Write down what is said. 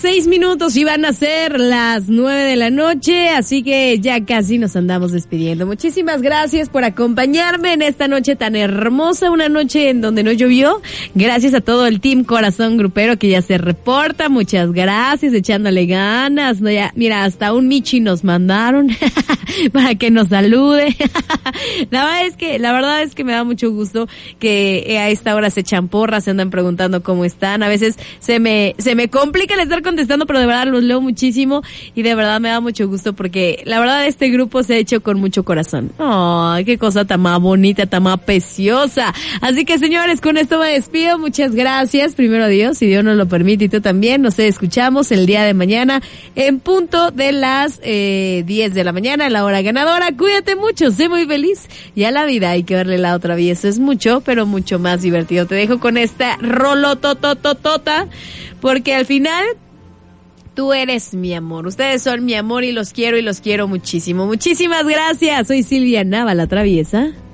6 minutos y van a ser las 9 de la noche, así que ya casi nos andamos despidiendo. Muchísimas gracias por acompañarme en esta noche tan hermosa, una noche en donde no llovió. Gracias a todo el Team Corazón Grupero que ya se reporta. Muchas gracias, echándole ganas. No, ya, mira, hasta un Michi nos mandaron para que nos salude. La verdad es que me da mucho gusto que a esta hora se echan porras, se andan preguntando cómo están. A veces se me complica el estar contestando, pero de verdad los leo muchísimo y de verdad me da mucho gusto porque la verdad este grupo se ha hecho con mucho corazón. ¡Ay, qué cosa tan más bonita, tan más preciosa! Así que, señores, con esto me despido. Muchas gracias. Primero Dios, si Dios nos lo permite y tú también. Nos escuchamos el día de mañana en punto de las 10 de la mañana, la hora ganadora. Cuídate mucho, sé muy feliz. Ya la vida hay que verle la otra vez. Eso es mucho, pero mucho más divertido. Te dejo con esta rolotototota, porque al final tú eres mi amor. Ustedes son mi amor y los quiero muchísimo. Muchísimas gracias. Soy Silvia Nava, la traviesa.